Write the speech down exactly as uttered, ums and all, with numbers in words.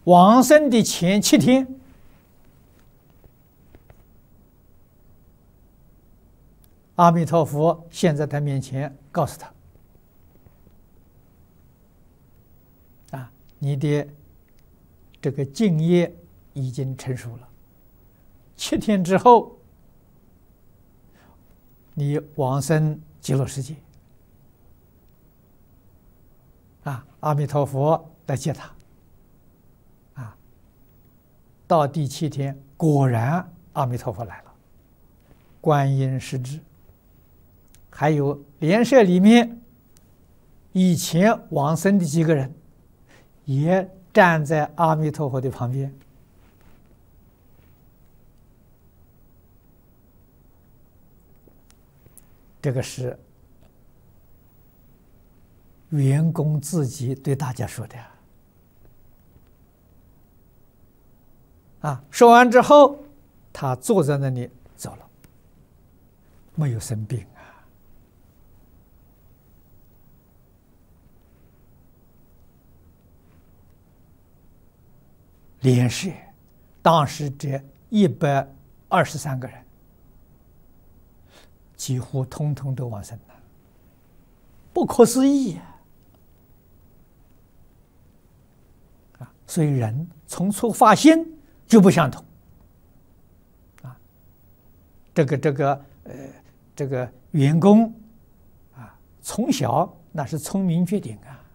往生的前七天，阿弥陀佛现在他面前告诉他：啊，你的这个净业已经成熟了，七天之后，你往生极乐世界。啊，阿弥陀佛来接他。啊，到第七天，果然阿弥陀佛来了，观音施智，还有莲社里面以前往生的几个人，也站在阿弥陀佛的旁边。这个是员工自己对大家说的啊。说完之后，他坐在那里走了，没有生病啊。莲社当时这一百二十三个人，几乎通通都往生了，不可思议呀！啊，所以人从初发心就不相同。啊，这个这个呃，这个员工啊，从小那是聪明绝顶啊。